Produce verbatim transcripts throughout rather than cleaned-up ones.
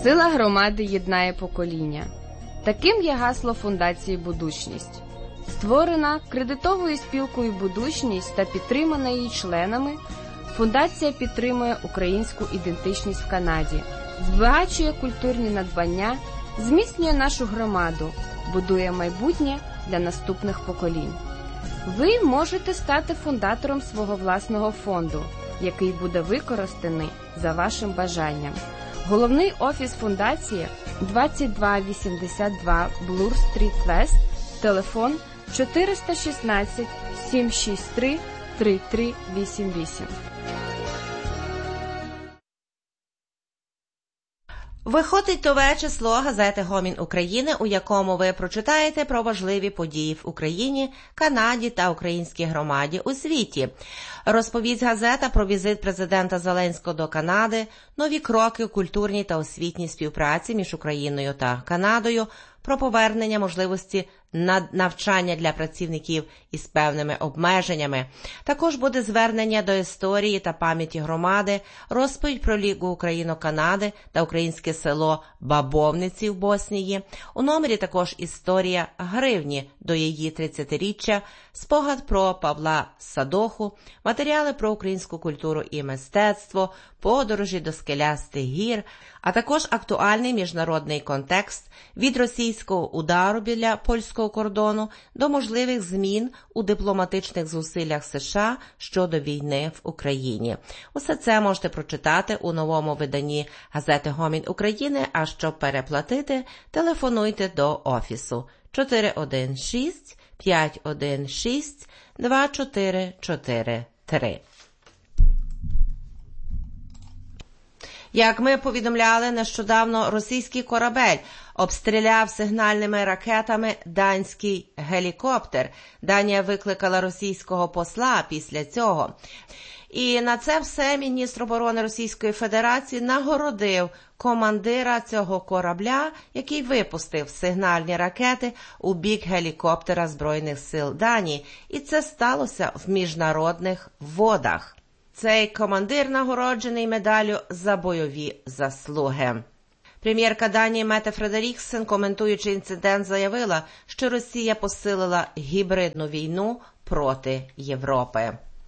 Сила громади єднає покоління. Таким є гасло фундації «Будучність». Створена кредитовою спілкою «Будучність» та підтримана її членами, фундація підтримує українську ідентичність в Канаді, збагачує культурні надбання, зміцнює нашу громаду, будує майбутнє для наступних поколінь. Ви можете стати фундатором свого власного фонду, який буде використаний за вашим бажанням. Головний офіс фундації двадцять два вісімдесят два Блур-стріт Вест, телефон чотириста шістнадцять сім шість три три три вісім вісім. Виходить нове число газети «Гомін України», у якому ви прочитаєте про важливі події в Україні, Канаді та українській громаді у світі. Розповість газета про візит президента Зеленського до Канади, нові кроки у культурній та освітній співпраці між Україною та Канадою, про повернення можливості навчання для працівників із певними обмеженнями. Також буде звернення до історії та пам'яті громади, розповідь про Лігу Україно-Канади та українське село Бабовниці в Боснії. У номері також історія гривні до її тридцятиріччя, спогад про Павла Садоху, матеріали про українську культуру і мистецтво, подорожі до скелястих гір, а також актуальний міжнародний контекст від російського удару біля польського кордону до можливих змін у дипломатичних зусиллях США щодо війни в Україні. Усе це можете прочитати у новому виданні газети «Гомін України», а щоб переплатити, телефонуйте до офісу чотири один шість п'ять один шість два чотири чотири три. Як ми повідомляли, нещодавно російський корабель обстріляв сигнальними ракетами данський гелікоптер. Данія викликала російського посла після цього. І на це все міністр оборони Російської Федерації нагородив командира цього корабля, який випустив сигнальні ракети у бік гелікоптера Збройних сил Данії. І це сталося в міжнародних водах. Цей командир нагороджений медаллю за бойові заслуги. Прем'єрка Данії Мете Фредеріксен, коментуючи інцидент, заявила, що Росія посилила гібридну війну проти Європи.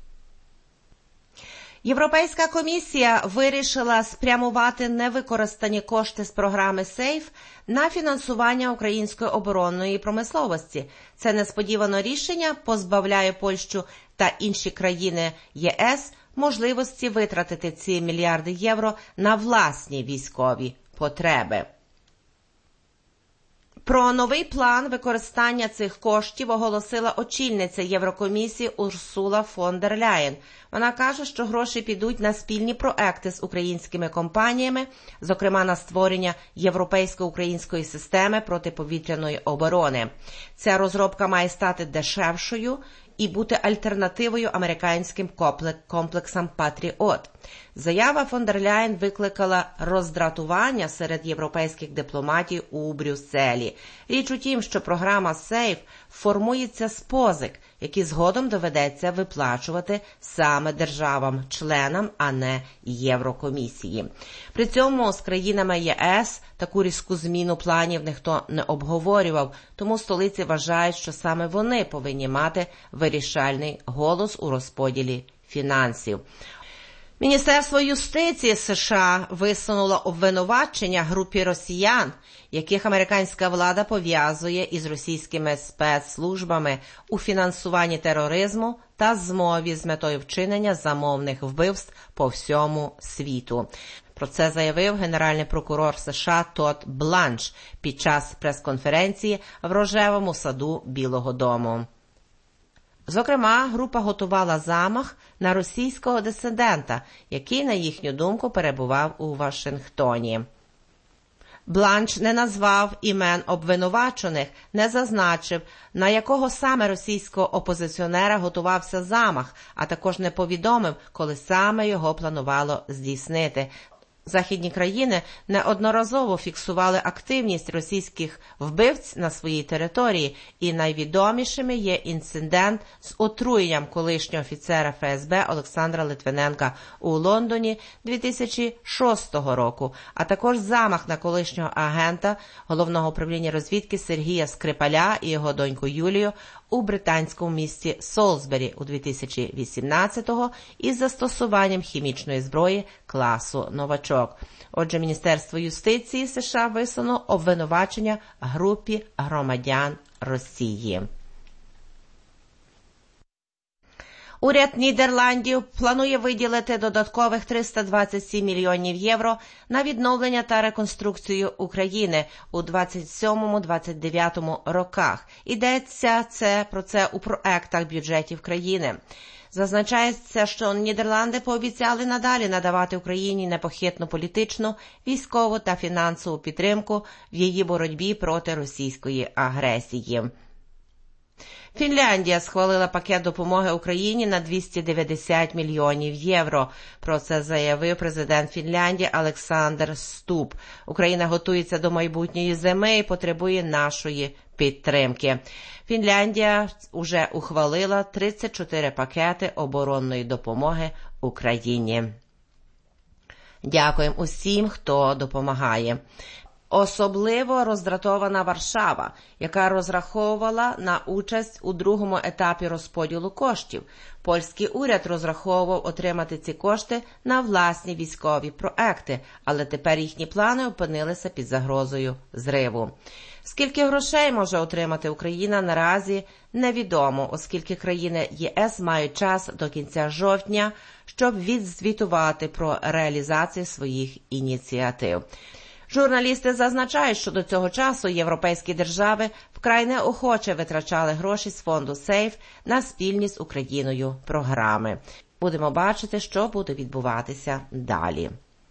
Європейська комісія вирішила спрямувати невикористані кошти з програми «Сейф» на фінансування української оборонної промисловості. Це несподіване рішення позбавляє Польщу та інші країни ЄС можливості витратити ці мільярди євро на власні військові потреби. Про новий план використання цих коштів оголосила очільниця Єврокомісії Урсула фон дер Ляєн. Вона каже, що гроші підуть на спільні проекти з українськими компаніями, зокрема на створення європейсько-української системи протиповітряної оборони. Ця розробка має стати дешевшою і бути альтернативою американським комплексам «Патріот». Заява фон дер Ляєн викликала роздратування серед європейських дипломатів у Брюсселі. Річ у тім, що програма «Сейф» формується з позик, які згодом доведеться виплачувати саме державам-членам, а не Єврокомісії. При цьому з країнами ЄС таку різку зміну планів ніхто не обговорював, тому столиці вважають, що саме вони повинні мати вирішальний голос у розподілі фінансів. Міністерство юстиції США висунуло обвинувачення групі росіян, яких американська влада пов'язує із російськими спецслужбами у фінансуванні тероризму та змові з метою вчинення замовних вбивств по всьому світу. Про це заявив генеральний прокурор США Тодд Бланш під час прес-конференції в Рожевому саду Білого дому. Зокрема, група готувала замах на російського дисидента, який, на їхню думку, перебував у Вашингтоні. Бланш не назвав імен обвинувачених, не зазначив, на якого саме російського опозиціонера готувався замах, а також не повідомив, коли саме його планувало здійснити. Західні країни неодноразово фіксували активність російських вбивць на своїй території, і найвідомішими є інцидент з отруєнням колишнього офіцера Еф Ес Бе Олександра Литвиненка у Лондоні дві тисячі шостого року, а також замах на колишнього агента Головного управління розвідки Сергія Скрипаля і його доньку Юлію у британському місті Солсбері у дві тисячі вісімнадцятого із застосуванням хімічної зброї класу «Новачок». Отже, Міністерство юстиції США висунуло обвинувачення групі громадян Росії. Уряд Нідерландів планує виділити додаткових триста двадцять сім мільйонів євро на відновлення та реконструкцію України у двадцять сьомому - двадцять дев'ятому роках. Йдеться це про це у проектах бюджетів країни. Зазначається, що Нідерланди пообіцяли надалі надавати Україні непохитну політичну, військову та фінансову підтримку в її боротьбі проти російської агресії. Фінляндія схвалила пакет допомоги Україні на двісті дев'ятдесят мільйонів євро. Про це заявив президент Фінляндії Олександр Ступ. Україна готується до майбутньої зими і потребує нашої підтримки. Фінляндія вже ухвалила тридцять чотири пакети оборонної допомоги Україні. Дякуємо усім, хто допомагає. Особливо роздратована Варшава, яка розраховувала на участь у другому етапі розподілу коштів. Польський уряд розраховував отримати ці кошти на власні військові проекти, але тепер їхні плани опинилися під загрозою зриву. Скільки грошей може отримати Україна, наразі невідомо, оскільки країни Є Ес мають час до кінця жовтня, щоб відзвітувати про реалізацію своїх ініціатив. Журналісти зазначають, що до цього часу європейські держави вкрай неохоче витрачали гроші з фонду «Сейф» на спільні з Україною програми. Будемо бачити, що буде відбуватися далі.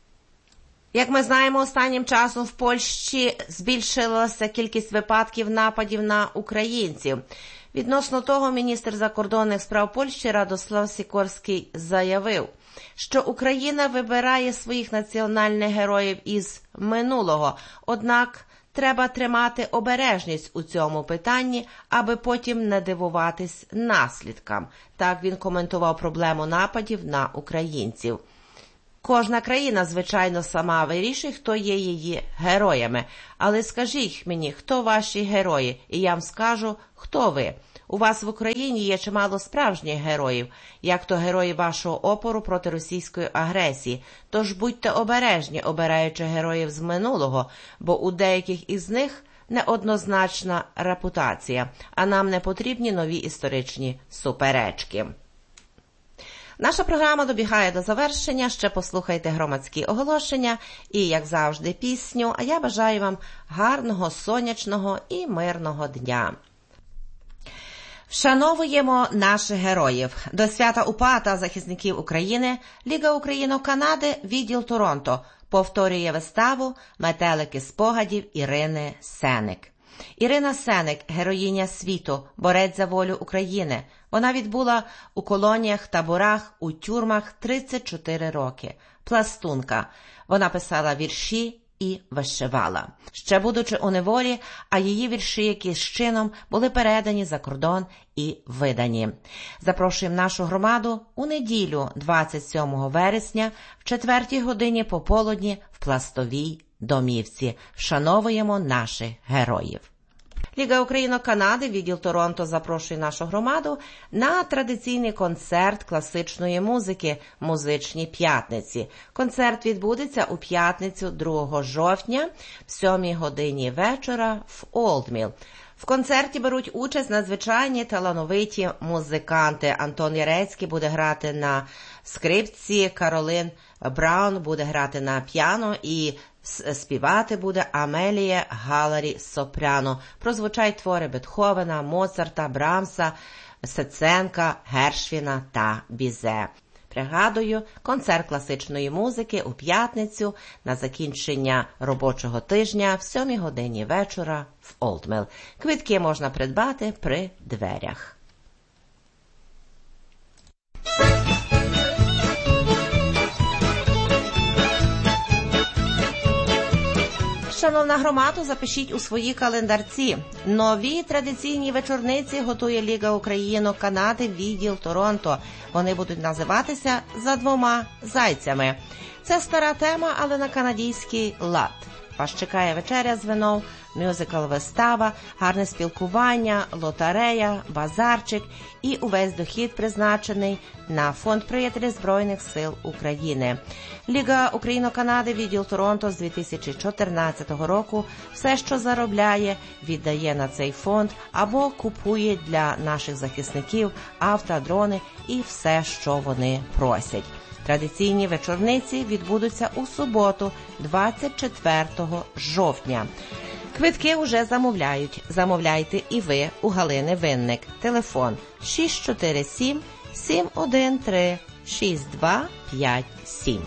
Як ми знаємо, останнім часом в Польщі збільшилася кількість випадків нападів на українців. Відносно того, міністр закордонних справ Польщі Радослав Сікорський заявив, що Україна вибирає своїх національних героїв із минулого, однак треба тримати обережність у цьому питанні, аби потім не дивуватись наслідкам. Так він коментував проблему нападів на українців. Кожна країна, звичайно, сама вирішує, хто є її героями. Але скажіть мені, хто ваші герої, і я вам скажу, хто ви. У вас в Україні є чимало справжніх героїв, як то герої вашого опору проти російської агресії. Тож будьте обережні, обираючи героїв з минулого, бо у деяких із них неоднозначна репутація, а нам не потрібні нові історичні суперечки. Наша програма добігає до завершення, ще послухайте громадські оголошення і, як завжди, пісню, а я бажаю вам гарного, сонячного і мирного дня. Вшановуємо наших героїв. До свята УПА та захисників України Ліга Україно-Канади, відділ Торонто, повторює виставу «Метелики спогадів» Ірини Сеник. Ірина Сеник – героїня світу, борець за волю України. Вона відбула у колоніях, таборах, у тюрмах тридцять чотири роки. Пластунка. Вона писала вірші і вишивала. Ще будучи у неволі, а її вірші якимсь чином були передані за кордон і видані. Запрошуємо нашу громаду у неділю двадцять сьомого вересня в четвертій годині пополудні в Пластовій домівці. Вшановуємо наших героїв. Ліга Україно-Канади, відділ Торонто, запрошує нашу громаду на традиційний концерт класичної музики «Музичні п'ятниці». Концерт відбудеться у п'ятницю другого жовтня в сьомій годині вечора в Олдміл. В концерті беруть участь надзвичайні талановиті музиканти. Антон Ярецький буде грати на скрипці, Каролин Браун буде грати на піано і співати буде Амелія Галарі сопрано. Прозвучать твори Бетховена, Моцарта, Брамса, Сеценка, Гершвіна та Бізе. Пригадую, концерт класичної музики у п'ятницю на закінчення робочого тижня в сьомій годині вечора в Олдміл. Квитки можна придбати при дверях. шановна громада, запишіть у свої календарці. Нові традиційні вечорниці готує Ліга Україно-Канади відділ Торонто. Вони будуть називатися «За двома зайцями». Це стара тема, але на канадський лад. Вас чекає вечеря з вином, мюзикл-вистава, гарне спілкування, лотерея, базарчик і увесь дохід призначений на фонд «Приятелі Збройних сил України». Ліга Україно-Канади відділ Торонто з дві тисячі чотирнадцятого року все, що заробляє, віддає на цей фонд або купує для наших захисників авто, дрони і все, що вони просять. Традиційні вечорниці відбудуться у суботу, двадцять четвертого жовтня. Квитки вже замовляють. Замовляйте і ви у Галини Винник. Телефон шість чотири сім сім один три шість два п'ять сім.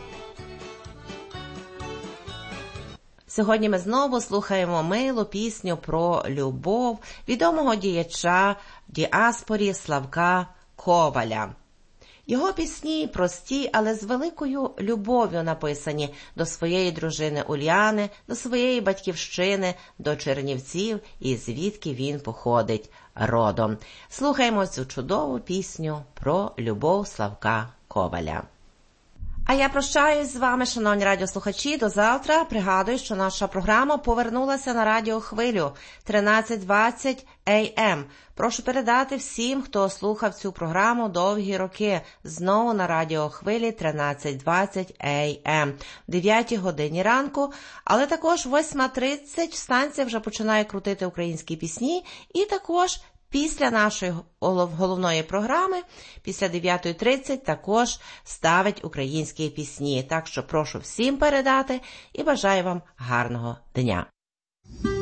Сьогодні ми знову слухаємо милу пісню про любов відомого діяча в діаспорі Славка Коваля. Його пісні прості, але з великою любов'ю написані до своєї дружини Уляни, до своєї батьківщини, до Чернівців і звідки він походить родом. Слухаємо цю чудову пісню про любов Славка Коваля. А я прощаюсь з вами, шановні радіослухачі, до завтра. Пригадую, що наша програма повернулася на радіохвилю тринадцять двадцять ей ем. Прошу передати всім, хто слухав цю програму довгі роки, знову на радіохвилі тринадцять двадцять ей ем. В дев'ятій годині ранку, але також в восьма тридцять станція вже починає крутити українські пісні і також після нашої головної програми, після дев'ятої тридцять, також ставить українські пісні. Так що прошу всім передати і бажаю вам гарного дня.